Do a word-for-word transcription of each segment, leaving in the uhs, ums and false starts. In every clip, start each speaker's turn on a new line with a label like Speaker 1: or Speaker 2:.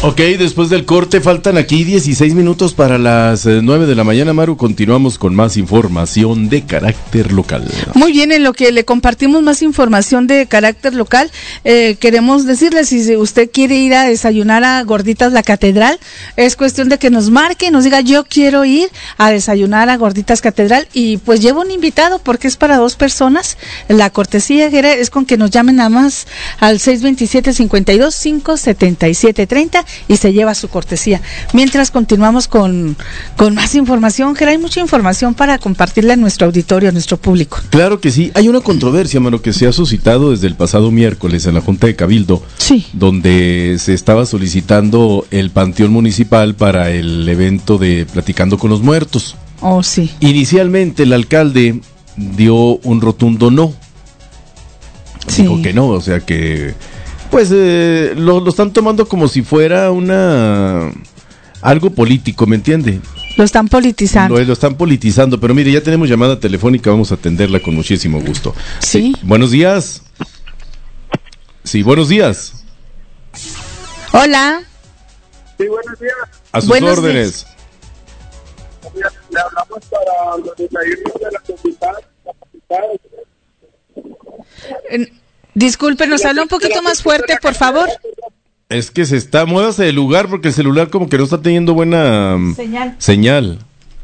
Speaker 1: Ok, después del corte faltan aquí dieciséis minutos para las nueve de la mañana, Maru. Continuamos con más información de carácter local.
Speaker 2: Muy bien, en lo que le compartimos más información de carácter local, eh, queremos decirle, si usted quiere ir a desayunar a Gorditas La Catedral, es cuestión de que nos marque, nos diga yo quiero ir a desayunar a Gorditas Catedral, y pues llevo un invitado porque es para dos personas. La cortesía es con que nos llamen nada más al seis veintisiete, cincuenta y dos, cinco setenta y siete treinta y se lleva su cortesía. Mientras continuamos con, con más información, Gera, hay mucha información para compartirle a nuestro auditorio, a nuestro público.
Speaker 1: Claro que sí, hay una controversia, mano, que se ha suscitado desde el pasado miércoles en la Junta de Cabildo,
Speaker 2: sí,
Speaker 1: donde se estaba solicitando el Panteón Municipal para el evento de Platicando con los Muertos.
Speaker 2: Oh, sí.
Speaker 1: Inicialmente el alcalde dio un rotundo no.
Speaker 2: Sí.
Speaker 1: Dijo que no, o sea que pues eh, lo, lo están tomando como si fuera una algo político, ¿me entiende?
Speaker 2: Lo están politizando.
Speaker 1: Lo, lo están politizando, pero mire, ya tenemos llamada telefónica, vamos a atenderla con muchísimo gusto.
Speaker 2: Sí.
Speaker 1: Eh, buenos días. Sí, buenos días.
Speaker 2: Hola.
Speaker 3: Sí, buenos días.
Speaker 1: A sus
Speaker 2: Buenos
Speaker 1: órdenes.
Speaker 3: días. Le hablamos para los desayunos de la capital. La capital.
Speaker 2: Eh, disculpe, nos habla un poquito más fuerte, por favor.
Speaker 1: Es que se está, muévase del lugar porque el celular como que no está teniendo buena um,
Speaker 2: Señal.
Speaker 1: señal.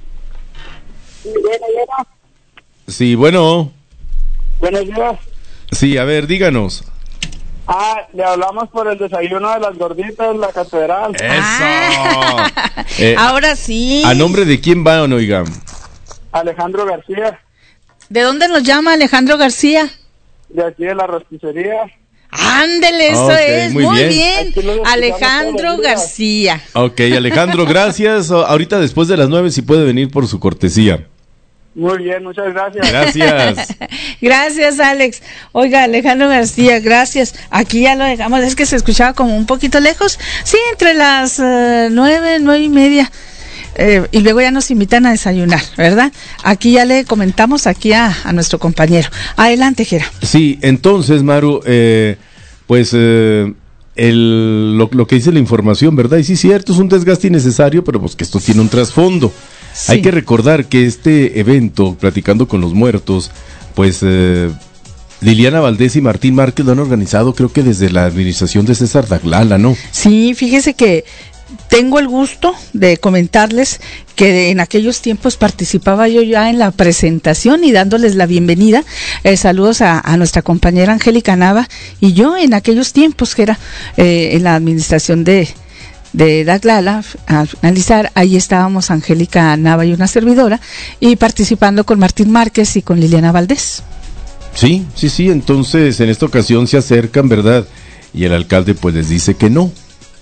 Speaker 3: Sí, bueno, bueno.
Speaker 1: Sí, bueno.
Speaker 3: Buenos días.
Speaker 1: Sí, a ver, díganos.
Speaker 3: Ah, le hablamos por el desayuno de las gorditas en la catedral.
Speaker 1: Eso.
Speaker 2: Ah.
Speaker 1: Eh,
Speaker 2: Ahora sí.
Speaker 1: ¿A nombre de quién va, oiga?
Speaker 3: Alejandro García,
Speaker 2: ¿De dónde nos llama Alejandro García?
Speaker 3: de aquí de la rosticería.
Speaker 2: Ándele, eso
Speaker 1: Ok,
Speaker 2: es,
Speaker 1: muy
Speaker 2: muy
Speaker 1: bien.
Speaker 2: bien.
Speaker 3: Aquí lo escuchamos
Speaker 2: Alejandro
Speaker 3: todos los días.
Speaker 2: García.
Speaker 1: Ok, Alejandro, gracias. O- Ahorita después de las nueve si puede venir por su cortesía.
Speaker 3: Muy bien, muchas gracias.
Speaker 1: Gracias.
Speaker 2: Gracias, Alex. Oiga, Alejandro García, gracias. Aquí ya lo dejamos, es que se escuchaba como un poquito lejos. Sí, entre las uh, nueve, nueve y media. Eh, y luego ya nos invitan a desayunar, ¿verdad? Aquí ya le comentamos aquí a, a nuestro compañero. Adelante, Gera.
Speaker 1: Sí, entonces, Maru, eh, pues eh, el, lo, lo que dice la información, ¿verdad? Y sí, cierto, es un desgaste innecesario, pero pues que esto tiene un trasfondo.
Speaker 2: Sí.
Speaker 1: Hay que recordar que este evento, Platicando con los Muertos, pues eh, Liliana Valdés y Martín Márquez lo han organizado, creo que desde la administración de César Daglala, ¿no?
Speaker 2: Sí, fíjese que tengo el gusto de comentarles que en aquellos tiempos participaba yo ya en la presentación y dándoles la bienvenida. Eh, saludos a, a nuestra compañera Angélica Nava y yo en aquellos tiempos que era eh, en la administración de de Daglala, al finalizar, ahí estábamos Angélica Nava y una servidora, y participando con Martín Márquez y con Liliana Valdés.
Speaker 1: Sí, sí, sí, entonces en esta ocasión se acercan, ¿verdad? Y el alcalde pues les dice que no,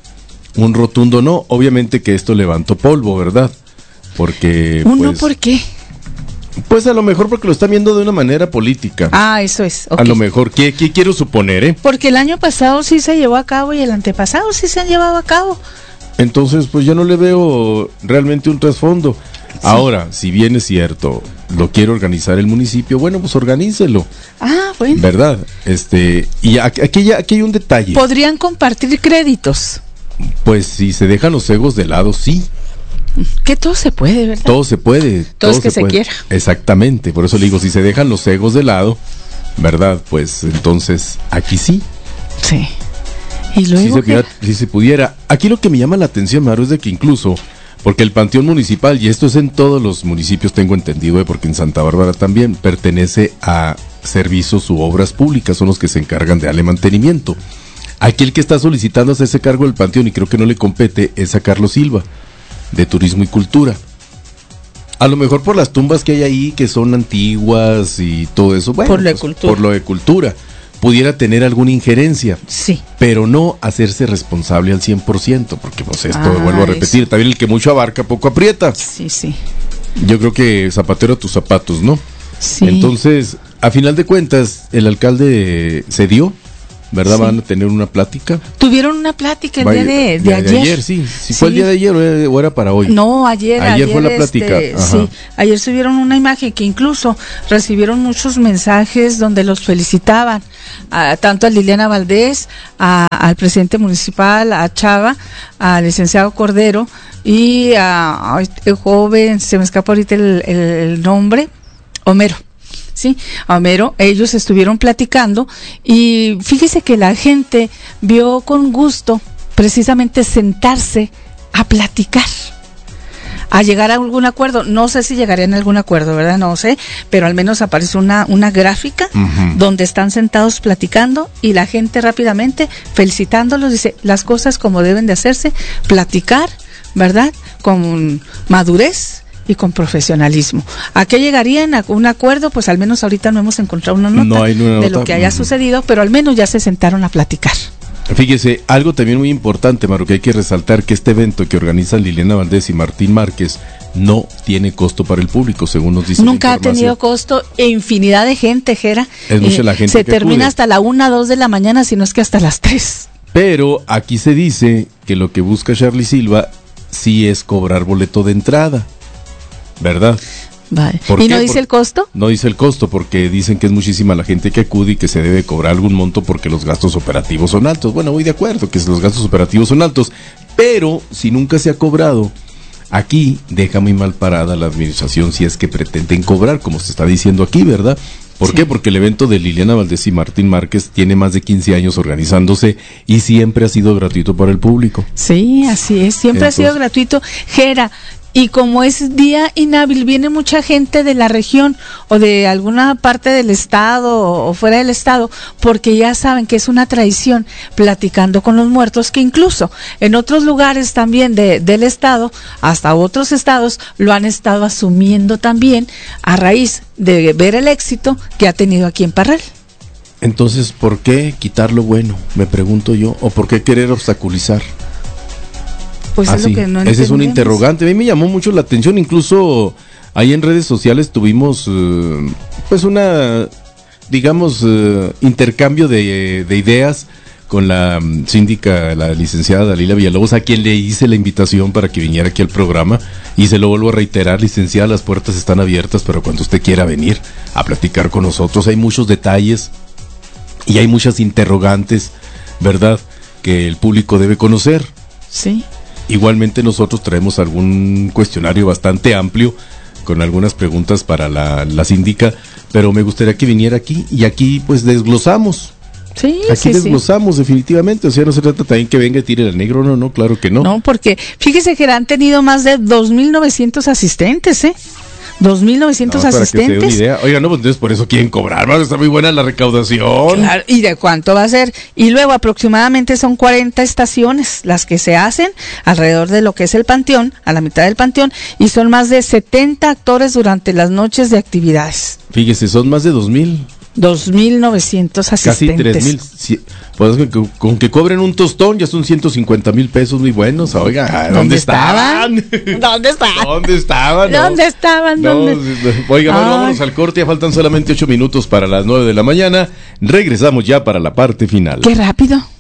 Speaker 1: un rotundo no. Obviamente que esto levantó polvo, ¿verdad? Porque
Speaker 2: ¿Uno
Speaker 1: pues,
Speaker 2: por qué?
Speaker 1: pues a lo mejor porque lo están viendo de una manera política.
Speaker 2: Ah, eso es.
Speaker 1: A
Speaker 2: Okay.
Speaker 1: lo mejor, ¿qué, qué quiero suponer, eh?
Speaker 2: Porque el año pasado sí se llevó a cabo y el antepasado sí se han llevado a cabo.
Speaker 1: Entonces, pues yo no le veo realmente un trasfondo. Sí. Ahora, si bien es cierto, lo quiere organizar el municipio, bueno, pues organícelo.
Speaker 2: Ah, bueno.
Speaker 1: ¿Verdad? Este, y aquí, ya, aquí hay un detalle.
Speaker 2: ¿Podrían compartir créditos?
Speaker 1: Pues si se dejan los egos de lado, sí.
Speaker 2: Que todo se puede, ¿verdad?
Speaker 1: Todo se puede.
Speaker 2: Todo, todo es que
Speaker 1: se,
Speaker 2: se
Speaker 1: puede.
Speaker 2: quiera.
Speaker 1: Exactamente, por eso le digo, si se dejan los egos de lado, ¿verdad? Pues entonces aquí sí.
Speaker 2: Sí. Y luego
Speaker 1: si, se pudiera, si se pudiera. Aquí lo que me llama la atención, Maru, es de que incluso, porque el Panteón Municipal, y esto es en todos los municipios, tengo entendido, porque en Santa Bárbara también, pertenece a servicios u obras públicas, son los que se encargan de darle mantenimiento. Aquí el que está solicitando ese cargo del Panteón, y creo que no le compete, es a Carlos Silva, de Turismo y Cultura. A lo mejor por las tumbas que hay ahí, que son antiguas y todo eso, bueno,
Speaker 2: por lo de
Speaker 1: pues,
Speaker 2: cultura.
Speaker 1: por lo de cultura, pudiera tener alguna injerencia.
Speaker 2: Sí.
Speaker 1: Pero no hacerse responsable al cien por ciento, porque pues esto,
Speaker 2: ah,
Speaker 1: vuelvo a repetir,
Speaker 2: eso.
Speaker 1: También el que mucho abarca, poco aprieta.
Speaker 2: Sí, sí.
Speaker 1: Yo creo que zapatero a tus zapatos, ¿no?
Speaker 2: Sí.
Speaker 1: Entonces, a final de cuentas, el alcalde cedió, ¿verdad?
Speaker 2: Sí.
Speaker 1: Van a tener una plática.
Speaker 2: Tuvieron una plática el
Speaker 1: Vaya,
Speaker 2: día de, de,
Speaker 1: de
Speaker 2: ayer.
Speaker 1: ayer, sí. Si
Speaker 2: Sí.
Speaker 1: fue el día de ayer o era, o era para hoy.
Speaker 2: No, ayer.
Speaker 1: Ayer fue la
Speaker 2: este,
Speaker 1: plática, ajá.
Speaker 2: Sí, ayer subieron una imagen que incluso recibieron muchos mensajes donde los felicitaban, a, tanto a Liliana Valdés, a, al presidente municipal, a Chava, al licenciado Cordero y a, a este joven, se me escapa ahorita el, el, el nombre, Homero. Sí, Homero, ellos estuvieron platicando y fíjese que la gente vio con gusto precisamente sentarse a platicar, a llegar a algún acuerdo. No sé si llegarían a algún acuerdo, ¿verdad? No sé, pero al menos aparece una, una gráfica uh-huh. donde están sentados platicando y la gente rápidamente felicitándolos, dice las cosas como deben de hacerse, platicar, ¿verdad? Con madurez y con profesionalismo. ¿A qué llegarían? ¿A un acuerdo? Pues al menos ahorita no hemos encontrado una nota
Speaker 1: no hay una
Speaker 2: de
Speaker 1: nota.
Speaker 2: lo que haya uh-huh. sucedido, pero al menos ya se sentaron a platicar.
Speaker 1: Fíjese, algo también muy importante, Maru, que hay que resaltar, que este evento que organizan Liliana Valdés y Martín Márquez no tiene costo para el público, según nos dice.
Speaker 2: Nunca ha tenido costo e infinidad de gente, Jera.
Speaker 1: Es mucha eh, la gente
Speaker 2: Se
Speaker 1: que
Speaker 2: termina
Speaker 1: acude.
Speaker 2: hasta la una, dos de la mañana, si no es que hasta las tres.
Speaker 1: Pero aquí se dice que lo que busca Charly Silva sí es cobrar boleto de entrada, ¿verdad?
Speaker 2: Vale.
Speaker 1: ¿Por
Speaker 2: ¿Y
Speaker 1: qué?
Speaker 2: no dice
Speaker 1: Por,
Speaker 2: el costo?
Speaker 1: No dice el costo porque dicen que es muchísima la gente que acude y que se debe cobrar algún monto porque los gastos operativos son altos. Bueno, voy de acuerdo que los gastos operativos son altos, pero si nunca se ha cobrado, aquí deja muy mal parada la administración si es que pretenden cobrar, como se está diciendo aquí, ¿verdad? ¿Por sí. qué? Porque el evento de Liliana Valdés y Martín Márquez tiene más de quince años organizándose y siempre ha sido gratuito para el público.
Speaker 2: Sí, así es, siempre Entonces, ha sido gratuito. Jera, y como es día inhábil, viene mucha gente de la región o de alguna parte del estado o fuera del estado, porque ya saben que es una tradición platicando con los muertos, que incluso en otros lugares también de, del estado, hasta otros estados, lo han estado asumiendo también a raíz de ver el éxito que ha tenido aquí en Parral.
Speaker 1: Entonces, ¿por qué quitar lo bueno? Me pregunto yo, o ¿por qué querer obstaculizar?
Speaker 2: Pues
Speaker 1: Así,
Speaker 2: es lo que no
Speaker 1: ese es un interrogante. A mí me llamó mucho la atención, incluso ahí en redes sociales tuvimos uh, pues una, digamos, uh, intercambio de, de ideas con la um, síndica, la licenciada Dalila Villalobos, a quien le hice la invitación para que viniera aquí al programa, y se lo vuelvo a reiterar, licenciada, las puertas están abiertas, pero cuando usted quiera venir a platicar con nosotros, hay muchos detalles y hay muchas interrogantes, ¿verdad?, que el público debe conocer.
Speaker 2: Sí.
Speaker 1: Igualmente nosotros traemos algún cuestionario bastante amplio con algunas preguntas para la, la síndica, pero me gustaría que viniera aquí y aquí pues desglosamos.
Speaker 2: Sí,
Speaker 1: aquí
Speaker 2: sí,
Speaker 1: desglosamos
Speaker 2: sí.
Speaker 1: definitivamente, o sea, no se trata también que venga y tire el negro, no, no, claro que no.
Speaker 2: No, porque fíjese que han tenido más de dos mil novecientos asistentes, ¿eh? dos mil novecientos
Speaker 1: no,
Speaker 2: asistentes.
Speaker 1: Para que se dé una idea. Oiga, no, pues entonces por eso quieren cobrar, ¿no? Está muy buena la recaudación.
Speaker 2: Claro, ¿y de cuánto va a ser? Y luego aproximadamente son cuarenta estaciones las que se hacen alrededor de lo que es el panteón, a la mitad del panteón, y son más de setenta actores durante las noches de actividades.
Speaker 1: Fíjese, son más de dos mil.
Speaker 2: dos mil novecientos asistentes.
Speaker 1: Casi tres mil. Sí, pues con, con que cobren un tostón ya son ciento cincuenta mil pesos muy buenos. Oiga, ¿dónde, ¿Dónde estaban?
Speaker 2: estaban? ¿Dónde estaban?
Speaker 1: ¿Dónde estaban? No.
Speaker 2: ¿Dónde estaban?
Speaker 1: No,
Speaker 2: ¿Dónde?
Speaker 1: Oiga, bueno, vámonos al corte. Ya faltan solamente ocho minutos para las nueve de la mañana. Regresamos ya para la parte final.
Speaker 2: ¡Qué rápido!